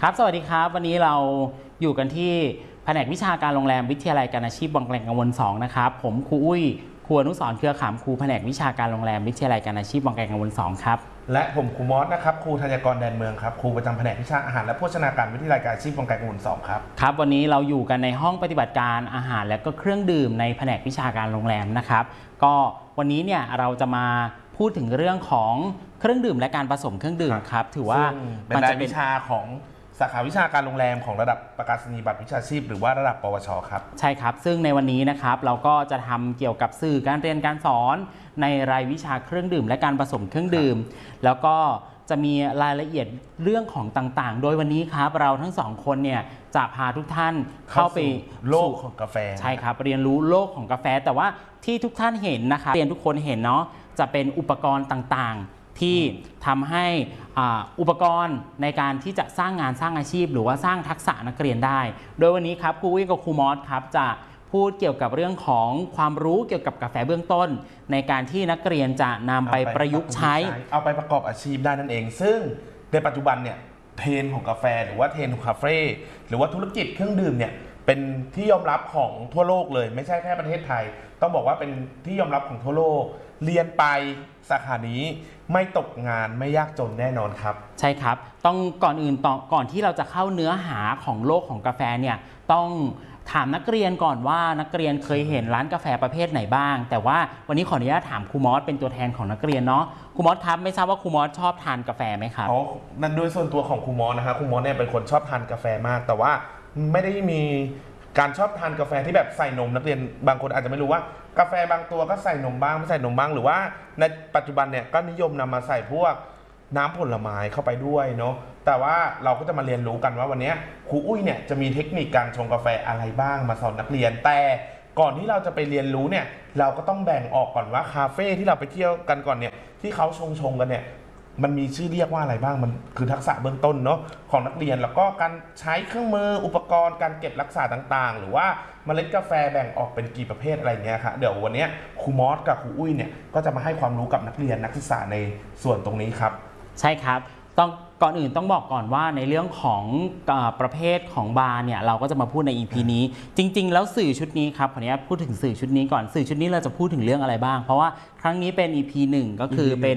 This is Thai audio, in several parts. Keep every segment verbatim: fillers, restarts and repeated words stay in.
ครับสวัสดีครับวันนี้เราอยู่กันที่แผนกวิชาการโรงแรมวิทยาลัยการอาชีพบางแกลงกังวลสองนะครับผมครูอุ้ยครูอนุสรณ์เครือขามครูแผนกวิชาการโรงแรมวิทยาลัยการอาชีพบางแกลงกังวลสองครับและผมครูมอสนะครับครูธัญกรแดนเมืองครับครูประจำแผนกวิชาอาหารและโภชนาการวิทยาลัยการอาชีพบางแกลงกังวลสองครับครับวันนี้เราอยู่กันในห้องปฏิบัติการอาหารและก็เครื่องดื่มในแผนกวิชาการโรงแรมนะครับก็วันนี้เนี่ยเราจะมาพูดถึงเรื่องของเครื่องดื่มและการผสมเครื่องดื่มครับถือว่าเป็นรายวิชาของสาขาวิชาการโรงแรมของระดับประกาศนียบัตรวิชาชีพหรือว่าระดับปวชครับใช่ครับซึ่งในวันนี้นะครับเราก็จะทำเกี่ยวกับสื่อการเรียนการสอนในรายวิชาเครื่องดื่มและการผสมเครื่องดื่มแล้วก็จะมีรายละเอียดเรื่องของต่างๆโดยวันนี้ครับเราทั้งสองคนเนี่ยจะพาทุกท่านเข้าไปโลกของกาแฟใช่ครับเรียนรู้โลกของกาแฟแต่ว่าที่ทุกท่านเห็นนะคะเรียนทุกคนเห็นเนาะจะเป็นอุปกรณ์ต่างๆที่ทำให้อุปกรณ์ในการที่จะสร้างงานสร้างอาชีพหรือว่าสร้างทักษะนักเรียนได้โดยวันนี้ครับครูวิกับครูมอสครับจะพูดเกี่ยวกับเรื่องของความรู้เกี่ยวกับกาแฟเบื้องต้นในการที่นักเรียนจะนำไปประยุกต์ใช้เอาไปประกอบอาชีพได้นั่นเองซึ่งในปัจจุบันเนี่ยเทรนด์ของกาแฟหรือว่าเทรนด์ของคาเฟ่หรือว่าธุรกิจเครื่องดื่มเนี่ยเป็นที่ยอมรับของทั่วโลกเลยไม่ใช่แค่ประเทศไทยต้องบอกว่าเป็นที่ยอมรับของทั่วโลกเรียนไปสาขานี้ไม่ตกงานไม่ยากจนแน่นอนครับใช่ครับต้องก่อนอื่นต่อก่อนที่เราจะเข้าเนื้อหาของโลกของกาแฟเนี่ยต้องถามนักเรียนก่อนว่านักเรียนเคยเห็นร้านกาแฟประเภทไหนบ้างแต่ว่าวันนี้ขออนุญาตถามครูมอสเป็นตัวแทนของนักเรียนเนาะครูมอสครับไม่ทราบว่าครูมอสชอบทานกาแฟไหมครับอ๋อนั่นโดยส่วนตัวของครูมอสนะฮะครูมอสเนี่ยเป็นคนชอบทานกาแฟมากแต่ว่าไม่ได้มีการชอบทานกาแฟที่แบบใส่นมนักเรียนบางคนอาจจะไม่รู้ว่ากาแฟบางตัวก็ใส่นมบ้างไม่ใส่นมบ้างหรือว่าในปัจจุบันเนี่ยก็นิยมนำมาใส่พวกน้ำผลไม้เข้าไปด้วยเนาะแต่ว่าเราก็จะมาเรียนรู้กันว่าวันนี้ครูอุ้ยเนี่ยจะมีเทคนิคการชงกาแฟอะไรบ้างมาสอนนักเรียนแต่ก่อนที่เราจะไปเรียนรู้เนี่ยเราก็ต้องแบ่งออกก่อนว่าคาเฟ่ที่เราไปเที่ยวกันก่อนเนี่ยที่เขาชงชงกันเนี่ยมันมีชื่อเรียกว่าอะไรบ้างมันคือทักษะเบื้องต้นเนาะของนักเรียนแล้วก็การใช้เครื่องมืออุปกรณ์การเก็บรักษาต่างๆหรือว่าเมล็ดกาแฟแบ่งออกเป็นกี่ประเภทอะไรเงี้ยค่ะเดี๋ยววันนี้ครูมอสกับครูอุ้ยเนี่ยก็จะมาให้ความรู้กับนักเรียนนักศึกษาในส่วนตรงนี้ครับใช่ครับต้องก่อนอื่นต้องบอกก่อนว่าในเรื่องของประเภทของบาร์เนี่ยเราก็จะมาพูดใน อี พี นี้จริงๆแล้วสื่อชุดนี้ครับขออนุญาตพูดถึงสื่อชุดนี้ก่อนสื่อชุดนี้เราจะพูดถึงเรื่องอะไรบ้างเพราะว่าครั้งนี้เป็น อี พี หนึ่งก็คือเป็น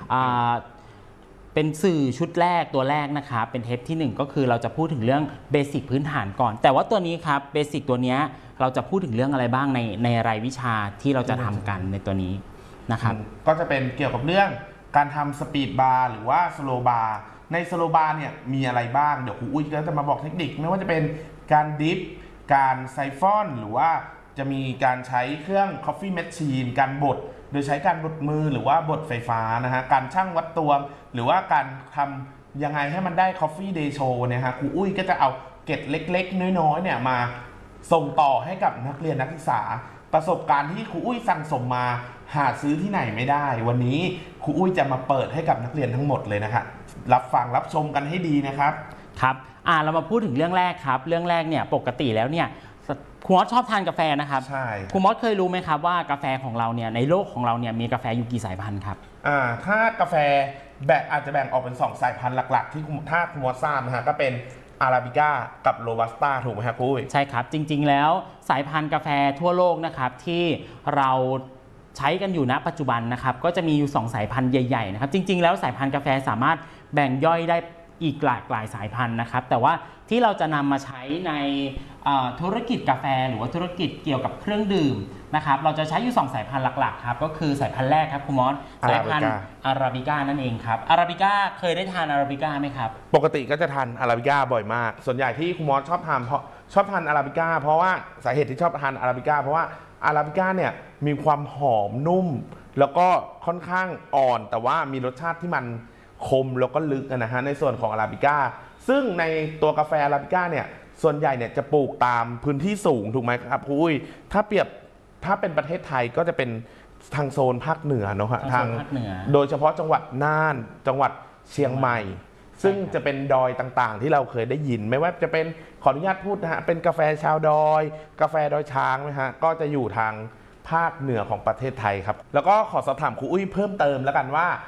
เป็นสื่อชุดแรกตัวแรกนะครับเป็นเทปที่หนึ่งก็คือเราจะพูดถึงเรื่องเบสิกพื้นฐานก่อนแต่ว่าตัวนี้ครับเบสิกตัวนี้เราจะพูดถึงเรื่องอะไรบ้างในในรายวิชาที่เราจะทำกันในตัวนี้นะครับก็จะเป็นเกี่ยวกับเรื่องการทำสปีดบาร์หรือว่าสโลบาร์ในสโลบาร์เนี่ยมีอะไรบ้างเดี๋ยวครูอุ้ยก็จะมาบอกเทคนิคไม่ว่าจะเป็นการดิฟการไซฟอนหรือว่าจะมีการใช้เครื่อง Coffee Machine การบดโดยใช้การบดมือหรือว่าบดไฟฟ้านะฮะการชั่งวัดตวงหรือว่าการทำยังไงให้มันได้ Coffee Day Show เนี่ยฮะครูอุ้ยก็จะเอาเกร็ดเล็กๆน้อยๆเนี่ยมาส่งต่อให้กับนักเรียนนักศึกษาประสบการณ์ที่ครูอุ้ยสั่งสมมาหาซื้อที่ไหนไม่ได้วันนี้ครูอุ้ยจะมาเปิดให้กับนักเรียนทั้งหมดเลยนะครับรับฟังรับชมกันให้ดีนะครับครับอ่าเรามาพูดถึงเรื่องแรกครับเรื่องแรกเนี่ยปกติแล้วเนี่ยครูมอสชอบทานกาแฟนะครับใช่ครูมอสเคยรู้ไหมครับว่ากาแฟของเราเนี่ยในโลกของเราเนี่ยมีกาแฟอยู่กี่สายพันธุ์ครับอ่าถ้ากาแฟแบ่งอาจจะแบ่งออกเป็นสองสายพันธุ์หลักๆที่ถ้าครูมอสทราบนะฮะก็เป็นอาราบิก้ากับโรบัสต้าถูกไหมครับครูใช่ครับจริงๆแล้วสายพันธุ์กาแฟทั่วโลกนะครับที่เราใช้กันอยู่ณปัจจุบันนะครับก็จะมีอยู่สองสายพันธุ์ใหญ่ๆนะครับจริงๆแล้วสายพันธุ์กาแฟสามารถแบ่งย่อยได้อีกหลากหลายสายพันธุ์นะครับแต่ว่าที่เราจะนำมาใช้ในธุรกิจกาแฟหรือว่าธุรกิจเกี่ยวกับเครื่องดื่มนะครับเราจะใช้อยู่สองสายพันธุ์หลักๆครับก็คือสายพันธุ์แรกครับคุณมอสสายพันธุ์อาราบิก้านั่นเองครับอาราบิก้าเคยได้ทานอาราบิก้าไหมครับปกติก็จะทานอาราบิก้าบ่อยมากส่วนใหญ่ที่คุณมอสชอบทานเพราะชอบทานอาราบิก้าเพราะว่าสาเหตุที่ชอบทานอาราบิก้าเพราะว่าอาราบิก้าเนี่ยมีความหอมนุ่มแล้วก็ค่อนข้างอ่อนแต่ว่ามีรสชาติที่มันคมแล้วก็ลึกนะฮะในส่วนของอาราบิก้าซึ่งในตัวกาแฟอาราบิก้าเนี่ยส่วนใหญ่เนี่ยจะปลูกตามพื้นที่สูงถูกไหมครับคุยถ้าเปรียบถ้าเป็นประเทศไทยก็จะเป็นทางโซนภาคเหนือเนาะฮะทางโดยเฉพาะจังหวัดน่านจังหวัดเชียงใหม่ซึ่งจะเป็นดอยต่างๆที่เราเคยได้ยินไม่ว่าจะเป็นขออนุญาตพูดนะฮะเป็นกาแฟชาวดอยกาแฟดอยช้างนะฮะก็จะอยู่ทางภาคเหนือของประเทศไทยครับแล้วก็ขอสอบถามครูอุ้ยเพิ่มเติมแล้วกันว่า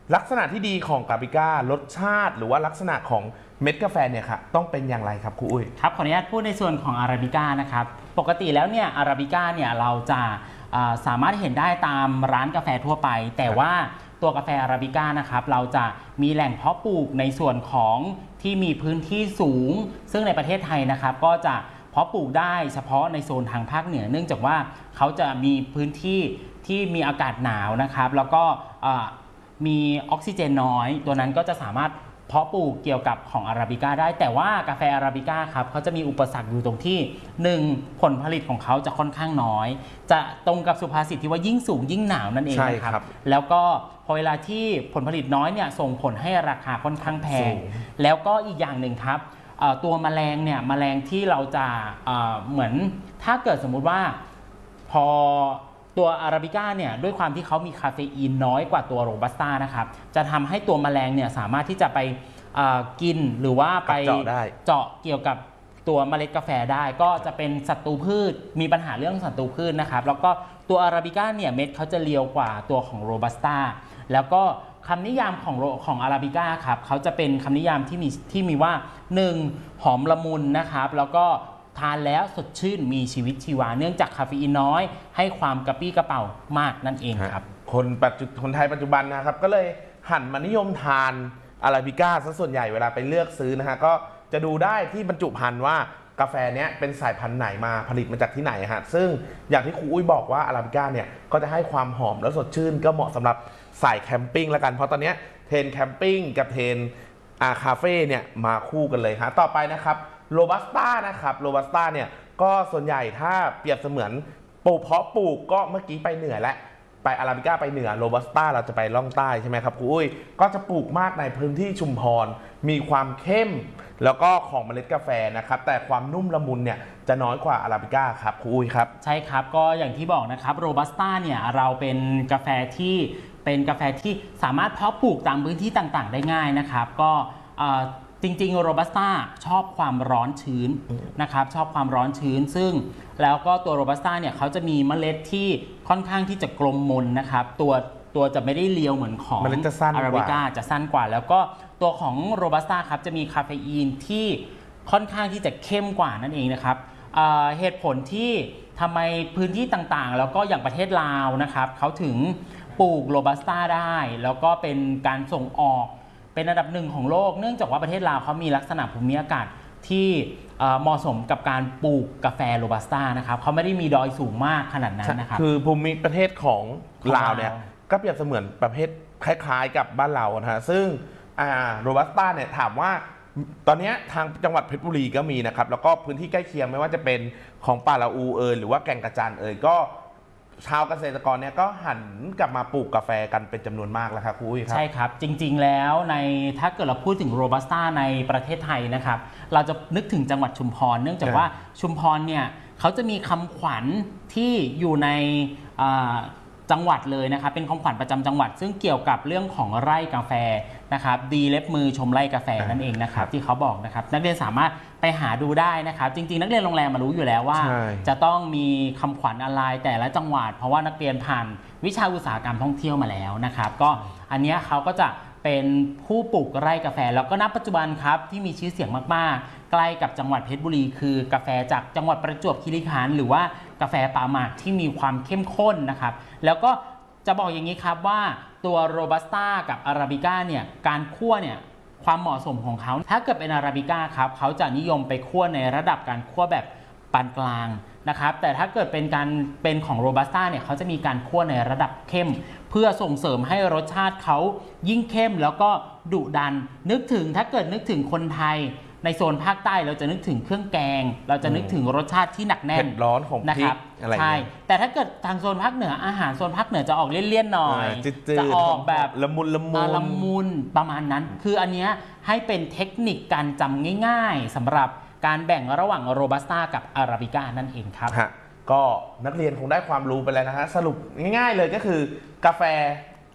ลักษณะที่ดีของอาราบิก้ารสชาติหรือว่าลักษณะของเม็ดกาแฟเนี่ยค่ะต้องเป็นอย่างไรครับครูอุ้ยครับขออนุญาตพูดในส่วนของอาราบิก้านะครับปกติแล้วเนี่ยอาราบิก้าเนี่ยเราจะสามารถเห็นได้ตามร้านกาแฟทั่วไปแต่ว่าตัวกาแฟอาราบิก้านะครับเราจะมีแหล่งเพาะปลูกในส่วนของที่มีพื้นที่สูงซึ่งในประเทศไทยนะครับก็จะเพาะปลูกได้เฉพาะในโซนทางภาคเหนือเนื่องจากว่าเขาจะมีพื้นที่ที่มีอากาศหนาวนะครับแล้วก็มีออกซิเจนน้อยตัวนั้นก็จะสามารถเพาะปลูกเกี่ยวกับของอาราบิก้าได้แต่ว่ากาแฟอาราบิก้าครับเขาจะมีอุปสรรคอยู่ตรงที่หนึ่งผลผลิตของเขาจะค่อนข้างน้อยจะตรงกับสุภาษิตที่ว่ายิ่งสูงยิ่งหนาวนั่นเองนะครับแล้วก็พอเวลาที่ผลผลิตน้อยเนี่ยส่งผลให้ราคาค่อนข้างแพงแล้วก็อีกอย่างหนึ่งครับตัวแมลงเนี่ยแมลงที่เราจะเหมือนถ้าเกิดสมมุติว่าพอตัวอาราบิก้าเนี่ยด้วยความที่เขามีคาเฟอีนน้อยกว่าตัวโรบัสต้านะครับจะทำให้ตัวแมลงเนี่ยสามารถที่จะไปกินหรือว่าไปเจาะเกี่ยวกับตัวเมล็ดกาแฟได้ก็จะเป็นศัตรูพืชมีปัญหาเรื่องศัตรูพืชนะครับแล้วก็ตัวอาราบิก้าเนี่ยเม็ดเขาจะเรียวกว่าตัวของโรบัสต้าแล้วก็คำนิยามของของอาราบิก้าครับเขาจะเป็นคำนิยามที่มีที่มีว่าหนึ่งหอมละมุนนะครับแล้วก็ทานแล้วสดชื่นมีชีวิตชีวาเนื่องจากคาเฟอีนน้อยให้ความกระปี้กระเป๋ามากนั่นเองครับคนปัจจุคนไทยปัจจุบันนะครับก็เลยหันมานิยมทานอาราบิก้าซะส่วนใหญ่เวลาไปเลือกซื้อนะฮะก็จะดูได้ที่บรรจุภัณฑ์ว่ากาแฟเนี้ยเป็นสายพันธุ์ไหนมาผลิตมาจากที่ไหนฮะซึ่งอย่างที่ครูอุ้ยบอกว่าอาราบิก้าเนี่ยก็จะให้ความหอมและสดชื่นก็เหมาะสำหรับสายแคมปิ้งแล้วกันเพราะตอนนี้เทรนแคมปิ้งกับเทรนอาคาเฟ่เนี่ยมาคู่กันเลยฮะต่อไปนะครับโรบัสต้านะครับโรบัสต้าเนี่ยก็ส่วนใหญ่ถ้าเปรียบเสมือนปลูกเพาะปลูกก็เมื่อกี้ไปเหนือและไปอาราบิก้าไปเหนือโรบัสต้าเราจะไปล่องใต้ใช่ไหมครับครูอุ้ยก็จะปลูกมากในพื้นที่ชุมพรมีความเข้มแล้วก็ของเมล็ดกาแฟนะครับแต่ความนุ่มละมุนเนี่ยจะน้อยกว่าอาราบิก้าครับครูอุ้ยครับใช่ครับก็อย่างที่บอกนะครับโรบัสต้าเนี่ยเราเป็นกาแฟที่เป็นกาแฟที่สามารถเพาะปลูกตามพื้นที่ต่างๆได้ง่ายนะครับก็จริงๆโรบัสต้าชอบความร้อนชื้นนะครับชอบความร้อนชื้นซึ่งแล้วก็ตัวโรบัสต้าเนี่ยเขาจะมีเมล็ดที่ค่อนข้างที่จะกลมมนนะครับตัวตัวจะไม่ได้เรียวเหมือนของอาราบิก้าจะสั้นกว่าแล้วก็ตัวของโรบัสต้าครับจะมีคาเฟอีนที่ค่อนข้างที่จะเข้มกว่านั่นเองนะครับเหตุผลที่ทำไมพื้นที่ต่างๆแล้วก็อย่างประเทศลาวนะครับเขาถึงปลูกโรบัสต้าได้แล้วก็เป็นการส่งออกเป็นอันดับหนึ่งของโลกเนื่องจากว่าประเทศลาวเขามีลักษณะภูมิอากาศที่เหมาะสมกับการปลูกกาแฟโรบัสต้านะครับเขาไม่ได้มีดอยสูงมากขนาดนั้นนะครับคือภูมิประเทศของลาวเนี่ยก็เปรียบเสมือนประเภทคล้ายๆกับบ้านเรานะฮะซึ่งโรบัสต้าเนี่ยถามว่าตอนนี้ทางจังหวัดเพชรบุรีก็มีนะครับแล้วก็พื้นที่ใกล้เคียงไม่ว่าจะเป็นของป่าละอูเอยหรือว่าแก่งกระจานเอยก็ชาวเกษตรกรเนี่ยก็หันกลับมาปลูกกาแฟกันเป็นจำนวนมากแล้วครับคุยครับใช่ครับจริงๆแล้วในถ้าเกิดเราพูดถึงโรบัสต้าในประเทศไทยนะครับเราจะนึกถึงจังหวัดชุมพรเนื่องจากว่าชุมพรเนี่ยเขาจะมีคำขวัญที่อยู่ในจังหวัดเลยนะครับเป็นคำขวัญประจำจังหวัดซึ่งเกี่ยวกับเรื่องของไร่กาแฟนะครับดีเล็บมือชมไร่กาแฟนั่นเองนะครับที่เขาบอกนะครับนักเรียนสามารถไปหาดูได้นะครับจริงๆนักเรียนโรงแรมมารู้อยู่แล้วว่าจะต้องมีคำขวัญอะไรแต่ละจังหวัดเพราะว่านักเรียนผ่านวิชาอุตสาหกรรมท่องเที่ยวมาแล้วนะครับก็อันนี้เขาก็จะเป็นผู้ปลูกไร่กาแฟแล้วก็ณปัจจุบันครับที่มีชื่อเสียงมากๆใกล้กับจังหวัดเพชรบุรีคือกาแฟจากจังหวัดประจวบคีรีขันธ์หรือว่ากาแฟป่าหมากที่มีความเข้มข้นนะครับแล้วก็จะบอกอย่างนี้ครับว่าตัวโรบัสต้ากับอาราบิก้าเนี่ยการคั่วเนี่ยความเหมาะสมของเขาถ้าเกิดเป็นอาราบิก้าครับเขาจะนิยมไปคั่วในระดับการคั่วแบบปานกลางนะครับแต่ถ้าเกิดเป็นการเป็นของโรบัสต้าเนี่ยเขาจะมีการคั่วในระดับเข้มเพื่อส่งเสริมให้รสชาติเขายิ่งเข้มแล้วก็ดุดันนึกถึงถ้าเกิดนึกถึงคนไทยในโซนภาคใต้เราจะนึกถึงเครื่องแกงเราจะนึกถึงรสชาติที่หนักแน่นเผ็ดร้อนของพริกอะไรใช่แต่ถ้าเกิดทางโซนภาคเหนืออาหารโซนภาคเหนือจะออกเลี่ยนๆหน่อยจะออกแบบละมุนละมุนละมุนประมาณนั้นคืออันนี้ให้เป็นเทคนิคการจำง่ายๆสำหรับการแบ่งระหว่างโรบัสต้ากับอาราบิก้านั่นเองครับก็นักเรียนคงได้ความรู้ไปแล้วนะฮะสรุปง่ายๆเลยก็คือกาแฟ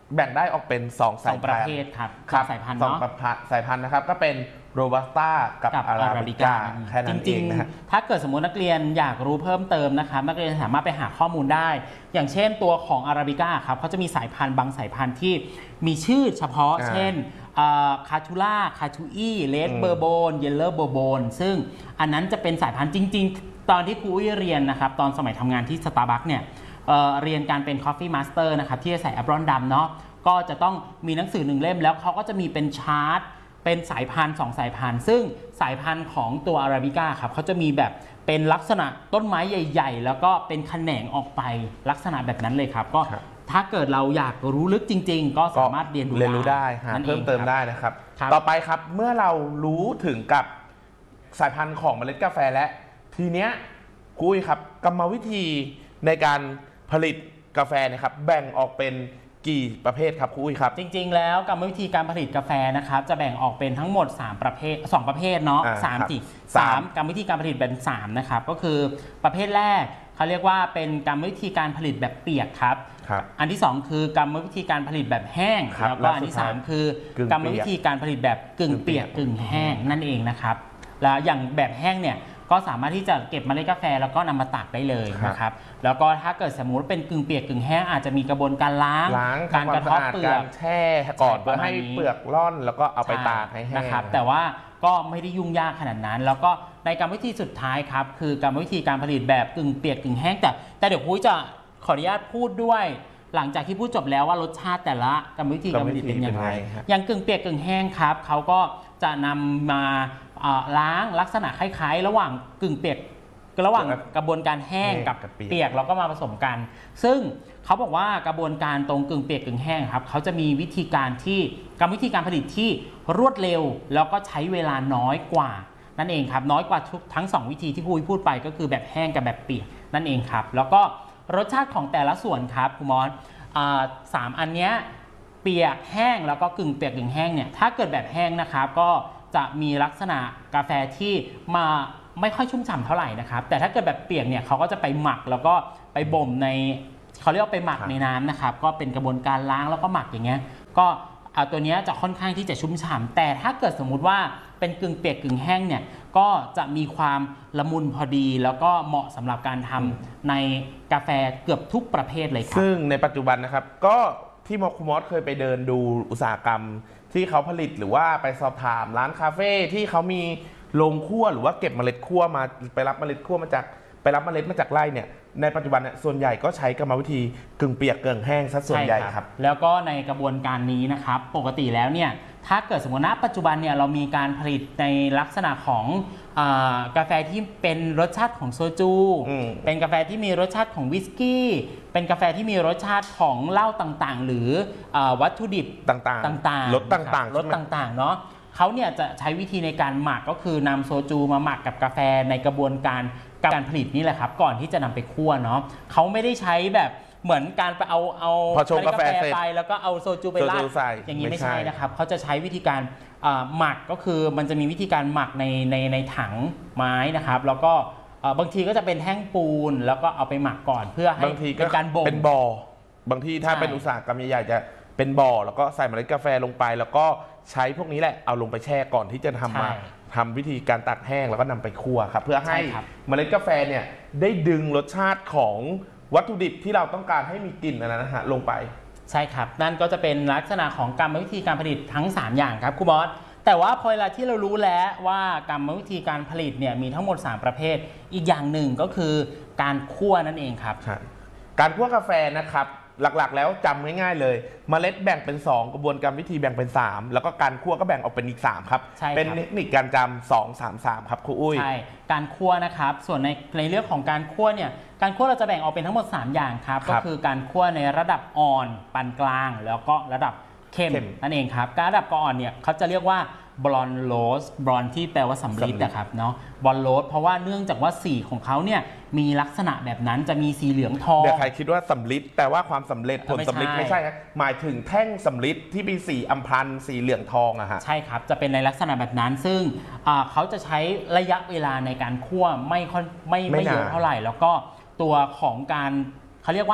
แบ่งได้ออกเป็นสองสายพันธุ์ประเภทครับครับสายพันธุ์สองเนาะสายพันธุ์นะครับก็เป็นโรบัสต้ากับอาราบิก้าแค่นั้นเองนะฮะถ้าเกิดสมมตินักเรียนอยากรู้เพิ่มเติมนะครับนักเรียนสามารถไปหาข้อมูลได้ อย่างเช่นตัวของอาราบิก้าครับเขาจะมีสายพันธุ์บางสายพันธุ์ที่มีชื่อเฉพาะเช่นคาทูล่าคาทูอี้เลดเบอร์โบนเยลเลอร์เบอร์โบนซึ่งอันนั้นจะเป็นสายพันธุ์จริงๆตอนที่ครูอุ้ยเรียนนะครับตอนสมัยทำงานที่สตาร์บัคเนี่ยเ, เรียนการเป็น Coffee Master นะครับที่จะใส่แอปรอนดำเนาะก็จะต้องมีหนังสือหนึ่งเล่มแล้วเขาก็จะมีเป็นชาร์ตเป็นสายพันธุ์สองสายพันธุ์ซึ่งสายพันธุ์ของตัวอาราบิก้าครับเขาจะมีแบบเป็นลักษณะต้นไม้ใหญ่ๆแล้วก็เป็นแขนงออกไปลักษณะแบบนั้นเลยครับก็ถ้าเกิดเราอยากรู้ลึกจริงๆก็สามารถเรียนรู้เรียนรู้ได้หาเพิ่มเติมได้นะครับต่อไปครับเมื่อเรารู้ถึงกับสายพันธุ์ของเมล็ดกาแฟแล้วทีเนี้ยกุ้ยครับกรรมวิธีในการผลิตกาแฟนะครับแบ่งออกเป็นกี่ประเภทครับคุณอุ้ยครับจริงๆแล้วกรรมวิธีการผลิตกาแฟนะครับจะแบ่งออกเป็นทั้งหมดสามประเภทสองประเภทเนาะสามสิสามกรรมวิธีการผลิตเป็นสามนะครับก็คือประเภทแรกเขาเรียกว่าเป็นกรรมวิธีการผลิตแบบเปียกครับอันที่สองคือกรรมวิธีการผลิตแบบแห้งแล้วก็อันที่สามคือกรรมวิธีการผลิตแบบกึ่งเปียกกึ่งแห้งนั่นเองนะครับแล้วอย่างแบบแห้งเนี่ยก็สามารถที่จะเก็บเมล็ดกาแฟแล้วก็นำมาตากได้เลยนะครับแล้วก็ถ้าเกิดสมมุติเป็นกึ่งเปียกกึ่งแห้งอาจจะมีกระบวนการล้างการกระเทาะเปลือกแช่ก่อนเพื่อให้เปลือกร่อนแล้วก็เอาไปตากให้แห้งนะครับแต่ว่าก็ไม่ได้ยุ่งยากขนาดนั้นแล้วก็ในกรรมวิธีสุดท้ายครับคือกรรมวิธีการผลิตแบบกึ่งเปียกกึ่งแห้งแต่แต่เดี๋ยวพุ้ยจะขออนุญาตพูดด้วยหลังจากที่พูดจบแล้วว่ารสชาติแต่ละกรรมวิธีการผลิตเป็นอย่างไรอย่างกึ่งเปียกกึ่งแห้งครับเขาก็จะนำมาล้างลักษณะคล้ายๆระหว่างกึ่งเปียกระหว่างกระบวนการแห้งกับเปียกแล้วก็มาผสมกันซึ่งเขาบอกว่ากระบวนการตรงกึ่งเปียกกึ่งแห้งครับเขาจะมีวิธีการที่กรรมวิธีการผลิตที่รวดเร็วแล้วก็ใช้เวลาน้อยกว่านั่นเองครับน้อยกว่าทั้งสองวิธีที่พูดพูดไปก็คือแบบแห้งกับแบบเปียกนั่นเองครับแล้วก็รสชาติของแต่ละส่วนครับคุณมอสสามอันเนี้ยเปียกแห้งแล้วก็กึ่งเปียกกึ่งแห้งเนี่ยถ้าเกิดแบบแห้งนะครับก็จะมีลักษณะกาแฟที่มาไม่ค่อยชุ่มฉ่ำเท่าไหร่นะครับแต่ถ้าเกิดแบบเปียกเนี่ยเขาก็จะไปหมักแล้วก็ไปบ่มในเขาเรียกว่าไปหมักในน้ำนะครับก็เป็นกระบวนการล้างแล้วก็หมักอย่างเงี้ยก็ตัวนี้จะค่อนข้างที่จะชุ่มฉ่ำแต่ถ้าเกิดสมมุติว่าเป็นกึ่งเปียกกึ่งแห้งเนี่ยก็จะมีความละมุนพอดีแล้วก็เหมาะสำหรับการทำในกาแฟเกือบทุกประเภทเลยครับซึ่งในปัจจุบันนะครับก็ที่มอคุมอสเคยไปเดินดูอุตสาหกรรมที่เขาผลิตหรือว่าไปสอบถามร้านคาเฟ่ที่เขามีโรงคั่วหรือว่าเก็บเมล็ดคั่วมาไปรับเมล็ดคั่วมาจากไปรับเมล็ดมาจากไร่เนี่ยในปัจจุบันเนี่ยส่วนใหญ่ก็ใช้กรรมวิธีกึ่งเปียกกึ่งแห้งซะส่วนใหญ่ครับแล้วก็ในกระบวนการนี้นะครับปกติแล้วเนี่ยถ้าเกิดสมมติณปัจจุบันเนี่ยเรามีการผลิตในลักษณะของกาแฟที่เป็นรสชาติของโซจูเป็นกาแฟที่มีรสชาติของวิสกี้เป็นกาแฟที่มีรสชาติของเหล้าต่างๆหรือวัตถุดิบต่างๆต่างๆรสต่างๆรสต่างๆเนาะเขาเนี่ยจะใช้วิธีในการหมักก็คือนำโซจูมาหมักกับกาแฟในกระบวนการการผลิตนี่แหละครับก่อนที่จะนำไปคั่วเนาะเขาไม่ได้ใช้แบบเหมือนการไปเอาเอาพอชงกาแฟไปแล้วก็เอาโซจูไปราดอย่างนี้ไม่ใช่นะครับเขาจะใช้วิธีการหมักก็คือมันจะมีวิธีการหมักในในในถังไม้นะครับแล้วก็บางทีก็จะเป็นแท่งปูนแล้วก็เอาไปหมักก่อนเพื่อให้เป็นการบ่มเป็นบ่อบางทีถ้าเป็นอุตสาหกรรมใหญ่ๆจะเป็นบ่อแล้วก็ใส่เมล็ดกาแฟลงไปแล้วก็ใช้พวกนี้แหละเอาลงไปแช่ก่อนที่จะทำมาทำวิธีการตากแห้งแล้วก็นำไปคั่วครับเพื่อให้เมล็ดกาแฟเนี่ยได้ดึงรสชาติของวัตถุดิบที่เราต้องการให้มีกลิ่นนะฮะลงไปใช่ครับนั่นก็จะเป็นลักษณะของกรรมวิธีการผลิตทั้งสามอย่างครับครูบอสแต่ว่าพอเวลาที่เรารู้แล้วว่ากรรมวิธีการผลิตเนี่ยมีทั้งหมดสามประเภทอีกอย่างหนึ่งก็คือการคั่วนั่นเองครับการคั่วกาแฟนะครับหลักๆแล้วจำง่ายๆเลยเมล็ดแบ่งเป็นสองกระบวนการวิธีแบ่งเป็นสามแล้วก็การคั่วก็แบ่งออกเป็นอีกสามครับเป็นเทคนิคการจำสอง สาม สามครับครูอุ้ยใช่การคั่วนะครับส่วนในในเรื่องของการคั่วเนี่ยการคั่วเราจะแบ่งออกเป็นทั้งหมดสามอย่างครับก็คือการคั่วในระดับอ่อนปานกลางแล้วก็ระดับเข้มนั่นเองครับการระดับอ่อนเนี่ยเขาจะเรียกว่าบลอนโรสบลอนที่แปลว่าสำริดนะครับเนาะบลอนโรสเพราะว่าเนื่องจากว่าสีของเขาเนี่ยมีลักษณะแบบนั้นจะมีสีเหลืองทองเดี๋ยวใครคิดว่าสำริดแต่ว่าความสำเร็จผลสำริดไม่ใช่ครับหมายถึงแท่งสำริดที่มีสีอัมพันธ์สีเหลืองทองอะฮะใช่ครับจะเป็นในลักษณะแบบนั้นซึ่งเขาจะใช้ระยะเวลาในการคั่วไม่ไม่ไม่เยอะเท่าไหร่แล้วก็ตัวของการเขาเรียกว่าไป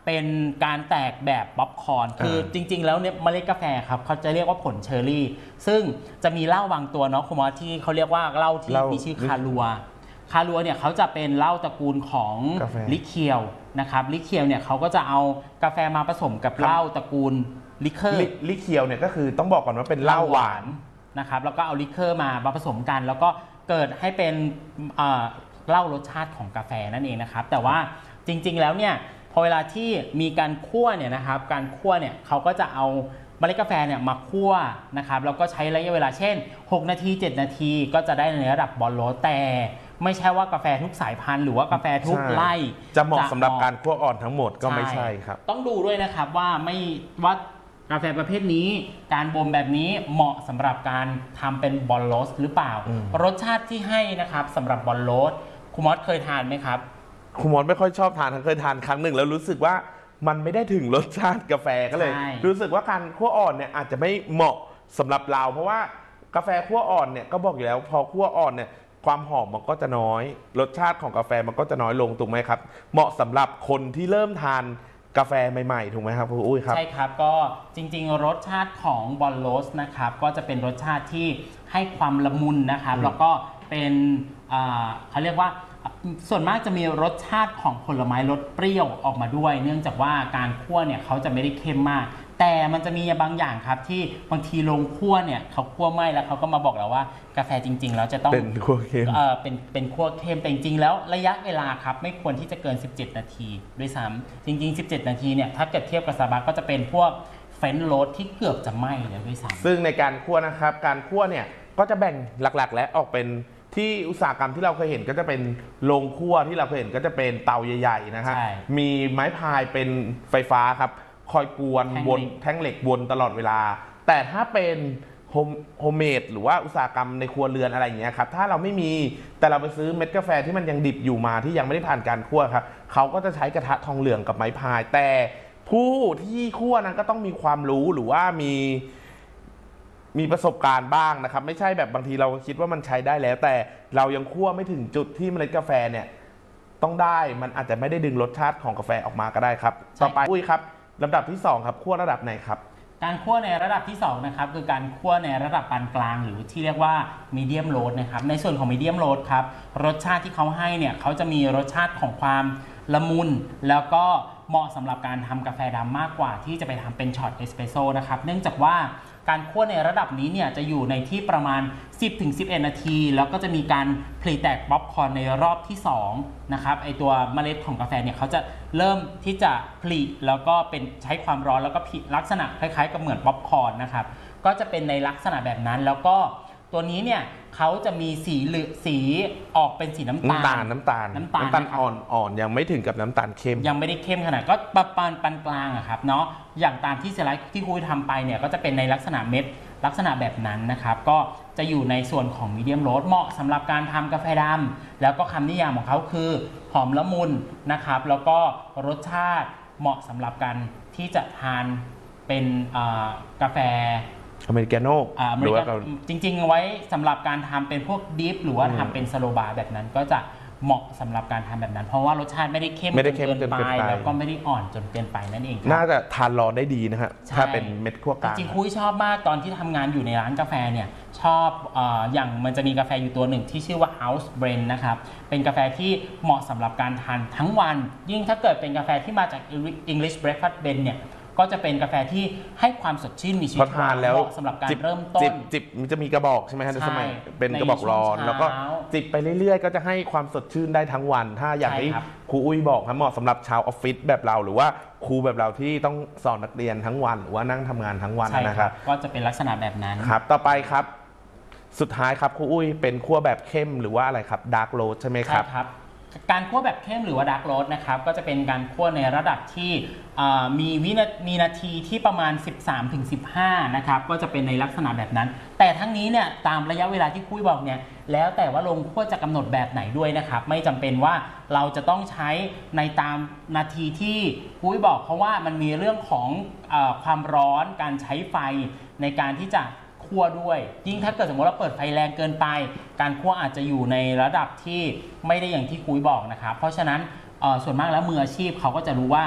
เป็นการแตกแบบป๊อปคอร์นคือจริงๆแล้วเนี่ยเมล็ดกาแฟครับเขาจะเรียกว่าผลเชอร์รี่ซึ่งจะมีเหล้าบางตัวเนาะคุณหมอที่เขาเรียกว่าเหล้าที่มีชื่อคาลัวคาลัวเนี่ยเขาจะเป็นเหล้าตระกูลของลิเคียวนะครับลิเคียวเนี่ยเขาก็จะเอากาแฟมาผสมกับเหล้าตระกูลลิเคอร์ลิเคียวเนี่ยก็คือต้องบอกก่อนว่าเป็นเหล้าหวานนะครับแล้วก็เอาลิเคอร์มามาผสมกันแล้วก็เกิดให้เป็นเหล้ารสชาติของกาแฟนั่นเองนะครับแต่ว่าจริงๆแล้วเนี่ยพอเวลาที่มีการคั่วเนี่ยนะครับการคั่วเนี่ยเขาก็จะเอาเมล็ดกาแฟเนี่ยมาคั่วนะครับแล้วก็ใช้ระยะเวลาเช่นหกนาทีเจ็ดนาทีก็จะได้ในระดับบอลโลแต่ไม่ใช่ว่ากาแฟทุกสายพันธุ์หรือว่ากาแฟทุกไร่จะเหมาะสำหรับการคั่วอ่อนทั้งหมดก็ไม่ใช่ครับต้องดูด้วยนะครับว่าไม่ว่ากาแฟประเภทนี้การบ่มแบบนี้เหมาะสำหรับการทำเป็นบอลโลสหรือเปล่ารสชาติที่ให้นะครับสำหรับบอลโลสคุณมอสเคยทานไหมครับคุณมอสไม่ค่อยชอบทานเคยทานครั้งหนึ่งแล้วรู้สึกว่ามันไม่ได้ถึงรสชาติกาแฟก็เลยรู้สึกว่าการคั่วอ่อนเนี่ยอาจจะไม่เหมาะสำหรับเราเพราะว่ากาแฟคั่วอ่อนเนี่ยก็บอกอยู่แล้วพอคั่วอ่อนเนี่ยความหอมมันก็จะน้อยรสชาติของกาแฟมันก็จะน้อยลงถูกไหมครับเหมาะสำหรับคนที่เริ่มทานกาแฟใหม่ๆถูกไหมครับคุณอุ้ยครับใช่ครับก็จริงๆรสชาติของบอลโลสนะครับก็จะเป็นรสชาติที่ให้ความละมุนนะครับแล้วก็เป็นเขาเรียกว่าส่วนมากจะมีรสชาติของผลไม้รสเปรี้ยวออกมาด้วยเนื่องจากว่าการคั่วเนี่ยเขาจะไม่ได้เค็มมากแต่มันจะมีบางอย่างครับที่บางทีลงคั่วเนี่ยเขาคั่วไม่แล้วเขาก็มาบอกเราว่ากาแฟจริงๆแล้วจะต้องเป็นคั่วเค็มเออเป็นเป็นคั่วเค็มแต่จริงๆแล้วระยะเวลาครับไม่ควรที่จะเกินสิบเจ็ดนาทีด้วยซ้ำจริงๆสิบเจ็ดนาทีเนี่ยถ้าเกิดเทียบกับสตาร์บัคก็จะเป็นพวกเฟรนช์โรสที่เกือบจะไหม้เลยด้วยซ้ำซึ่งในการคั่วนะครับการคั่วเนี่ยก็จะแบ่งหลักๆและออกเป็นที่อุตสาหกรรมที่เราเคยเห็นก็จะเป็นโรงคั่วที่เราเคยเห็นก็จะเป็นเตาใหญ่ๆนะฮะมีไม้พายเป็นไฟฟ้าครับคอยกวนวนแท่งเหล็กวนตลอดเวลาแต่ถ้าเป็นโฮมโฮมเมดหรือว่าอุตสาหกรรมในครัวเรือนอะไรอย่างเงี้ยครับถ้าเราไม่มีแต่เราไปซื้อเม็ดกาแฟที่มันยังดิบอยู่มาที่ยังไม่ได้ผ่านการคั่วครับเขาก็จะใช้กระทะทองเหลืองกับไม้พายแต่ผู้ที่คั่วนั้นก็ต้องมีความรู้หรือว่ามีมีประสบการณ์บ้างนะครับไม่ใช่แบบบางทีเราคิดว่ามันใช้ได้แล้วแต่เรายังคั่วไม่ถึงจุดที่เมล็ดกาแฟเนี่ยต้องได้มันอาจจะไม่ได้ดึงรสชาติของกาแฟออกมาก็ได้ครับต่อไปอุ้ยครับลำดับที่สองครับคั่วระดับไหนครับการคั่วในระดับที่สองนะครับคือการคั่วในระดับปานกลางหรือที่เรียกว่ามีเดียมโรสนะครับในส่วนของมีเดียมโรสครับรสชาติที่เขาให้เนี่ยเขาจะมีรสชาติของความละมุนแล้วก็เหมาะสำหรับการทำกาแฟดำมากกว่าที่จะไปทำเป็นช็อตเอสเปรสโซ่นะครับเนื่องจากว่าการคั่วในระดับนี้เนี่ยจะอยู่ในที่ประมาณ สิบถึงสิบเอ็ด นาทีแล้วก็จะมีการผลิแตกป๊อปคอร์นในรอบที่สองนะครับไอตัวเมล็ดของกาแฟเนี่ยเขาจะเริ่มที่จะผลิแล้วก็เป็นใช้ความร้อนแล้วก็ผลิลักษณะคล้ายๆกับเหมือนป๊อปคอร์นนะครับก็จะเป็นในลักษณะแบบนั้นแล้วก็ตัวนี้เนี่ยเขาจะมีสีเหลืองสีออกเป็นสีน้ำตาลน้ำตาลน้ำตาลน้ำตาลอ่อนอ่อนยังไม่ถึงกับน้ำตาลเข้มยังไม่ได้เข้มขนาดก็ประมาณปานกลางอะครับเนาะอย่างตามที่สไลด์ที่คุยทำไปเนี่ยก็จะเป็นในลักษณะเม็ดลักษณะแบบนั้นนะครับก็จะอยู่ในส่วนของมีเดียมโรสเหมาะสำหรับการทำกาแฟดำแล้วก็คำนิยามของเขาคือหอมละมุนนะครับแล้วก็รสชาติเหมาะสำหรับการที่จะทานเป็นกาแฟอเมริกาโน่หรือว่าจริงๆเอาไว้สำหรับการทำเป็นพวกดิฟหรือว่าทำเป็นสโลบาร์แบบนั้นก็จะเหมาะสำหรับการทำแบบนั้นเพราะว่ารสชาติไม่ได้เข้มจนเกินไปแล้วก็ไม่ได้อ่อนจนเกินไปนั่นเองน่าจะทานร้อนได้ดีนะฮะถ้าเป็นเม็ดคั่วกลางจริงๆคุยชอบมากตอนที่ทำงานอยู่ในร้านกาแฟเนี่ยชอบอย่างมันจะมีกาแฟอยู่ตัวหนึ่งที่ชื่อว่า House Blend นะครับเป็นกาแฟที่เหมาะสำหรับการทานทั้งวันยิ่งถ้าเกิดเป็นกาแฟที่มาจาก English Breakfast Blend เนี่ยก็จะเป็นกาแฟที่ให้ความสดชื่นมีชีวิตทานแล้วสำหรับการเริ่มต้นจิบมันจะมีกระบอกใช่ไหมฮะในสมัยเป็นกระบอกร้อนแล้วก็จิบไปเรื่อยๆก็จะให้ความสดชื่นได้ทั้งวันถ้าอย่างที่ครูอุ้ยบอกครับเหมาะสำหรับชาวออฟฟิศแบบเราหรือว่าครูแบบเราที่ต้องสอนนักเรียนทั้งวันหรือว่านั่งทำงานทั้งวันนะครับก็จะเป็นลักษณะแบบนั้นครับต่อไปครับสุดท้ายครับครูอุ้ยเป็นคั่วแบบเข้มหรือว่าอะไรครับดาร์กโรสใช่ไหมครับการคั่วแบบเข้มหรือว่าดาร์กโรสนะครับก็จะเป็นการคั่วในระดับที่มีวินามีนาทีที่ประมาณ สิบสามถึงสิบห้า นะครับก็จะเป็นในลักษณะแบบนั้นแต่ทั้งนี้เนี่ยตามระยะเวลาที่คุยบอกเนี่ยแล้วแต่ว่าลงคั่วจะกำหนดแบบไหนด้วยนะครับไม่จำเป็นว่าเราจะต้องใช้ในตามนาทีที่คุยบอกเพราะว่ามันมีเรื่องของเอ่อความร้อนการใช้ไฟในการที่จะคั่วด้วยยิ่งถ้าเกิดสมมติเราเปิดไฟแรงเกินไปการคั่วอาจจะอยู่ในระดับที่ไม่ได้อย่างที่คุยบอกนะครับเพราะฉะนั้นส่วนมากแล้วมืออาชีพเขาก็จะรู้ว่า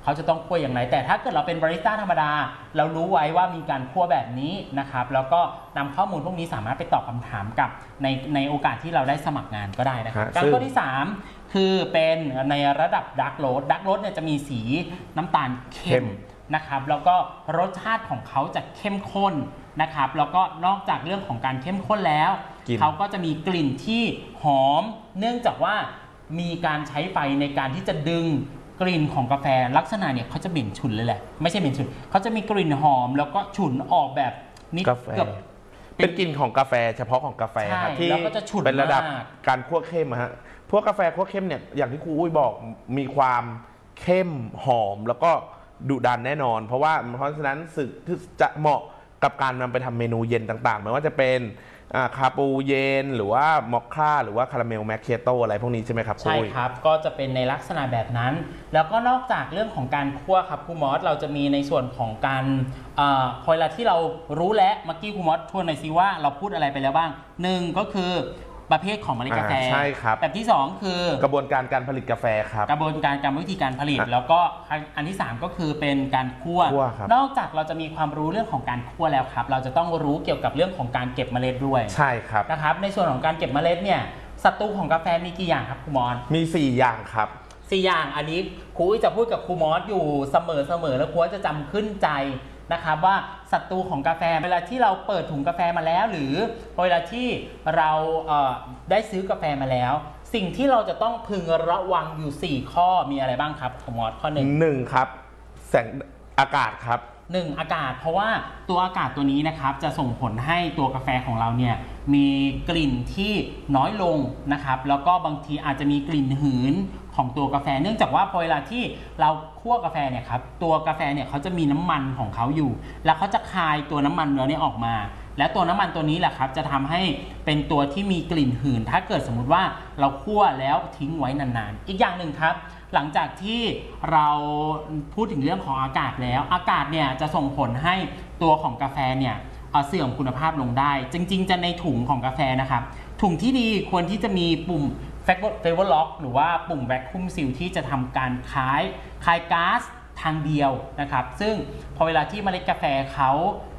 เขาจะต้องคั่วอย่างไรแต่ถ้าเกิดเราเป็นบาริสต้าธรรมดาเรารู้ไว้ว่ามีการคั่วแบบนี้นะครับแล้วก็นำข้อมูลพวกนี้สามารถไปตอบคำถามกับในในโอกาสที่เราได้สมัครงานก็ได้นะครับการข้อที่สามคือเป็นในระดับดักโรสดักโรสเนี่ยจะมีสีน้ำตาลเข้มนะครับแล้วก็รสชาติของเขาจะเข้มข้นนะครับแล้วก็นอกจากเรื่องของการเข้มข้นแล้วเขาก็จะมีกลิ่นที่หอมเนื่องจากว่ามีการใช้ไฟในการที่จะดึงกลิ่นของกาแฟลักษณะเนี่ยเขาจะเหม็นฉุนเลยแหละไม่ใช่เหม็นฉุนเขาจะมีกลิ่นหอมแล้วก็ฉุนออกแบบนิดเกือบเป็นกลิ่นของกาแฟเฉพาะของกาแฟครับที่เป็นระดับการคั่วเข้มฮะพวกกาแฟคั่วเข้มเนี่ยอย่างที่ครูอุ้ยบอกมีความเข้มหอมแล้วก็ดุดันแน่นอนเพราะว่าเพราะฉะนั้นสึกจะเหมาะกับการนำไปทำเมนูเย็นต่างๆไม่ว่าจะเป็นคาปูเย็นหรือว่ามอคค่าหรือว่าคาราเมลแมคเคียโตอะไรพวกนี้ใช่ไหมครับใช่ครับก็จะเป็นในลักษณะแบบนั้นแล้วก็นอกจากเรื่องของการคั่วครับครูมอสเราจะมีในส่วนของการพอเวลาที่เรารู้แล้วเมื่อกี้ครูมอสทวนหน่อยสิว่าเราพูดอะไรไปแล้วบ้างหนึ่งก็คือประเภทของเมล็ดกาแฟใช่ครับแบบที่สองคือกระบวนการการผลิตกาแฟครับกระบวนการการวิธีการผลิตแล้วก็อันที่สามก็คือเป็นการคั่วนอกจากเราจะมีความรู้เรื่องของการคั่วแล้วครับเราจะต้องรู้เกี่ยวกับเรื่องของการเก็บเมล็ดด้วยใช่ครับนะครับในส่วนของการเก็บเมล็ดเนี่ยศัตรูของกาแฟมีกี่อย่างครับครูมอสมีสี่อย่างครับสี่อย่างอันนี้ครูจะพูดกับครูมอสอยู่เสมอเสมอแล้วครูจะจำขึ้นใจนะครับว่าศัตรูของกาแฟเวลาที่เราเปิดถุงกาแฟมาแล้วหรือเวลาที่เราเอ่อได้ซื้อกาแฟมาแล้วสิ่งที่เราจะต้องพึงระวังอยู่สี่ข้อมีอะไรบ้างครับครูมอสข้อหนึ่งหนึ่งครับแสงอากาศครับหนึ่งอากาศเพราะว่าตัวอากาศตัวนี้นะครับจะส่งผลให้ตัวกาแฟของเราเนี่ยมีกลิ่นที่น้อยลงนะครับแล้วก็บางทีอาจจะมีกลิ่นหืนของตัวกาแฟเนื่องจากว่าพอเวลาที่เราคั่วกาแฟเนี่ยครับตัวกาแฟเนี่ยเขาจะมีน้ำมันของเขาอยู่แล้วเขาจะคายตัวน้ำมันเนื้อเนี่ยออกมาและตัวน้ำมันตัวนี้แหละครับจะทำให้เป็นตัวที่มีกลิ่นหืนถ้าเกิดสมมุติว่าเราคั่วแล้วทิ้งไว้นานๆอีกอย่างหนึ่งครับหลังจากที่เราพูดถึงเรื่องของอากาศแล้วอากาศเนี่ยจะส่งผลให้ตัวของกาแฟเนี่ยเสื่อมคุณภาพลงได้จริงๆจะในถุงของกาแฟนะครับถุงที่ดีควรที่จะมีปุ่มเฟเวอร์ล็อกหรือว่าปุ่มแวคคุมซีลที่จะทำการคายคายก๊าซทางเดียวนะครับซึ่งพอเวลาที่เมล็ดกาแฟเขา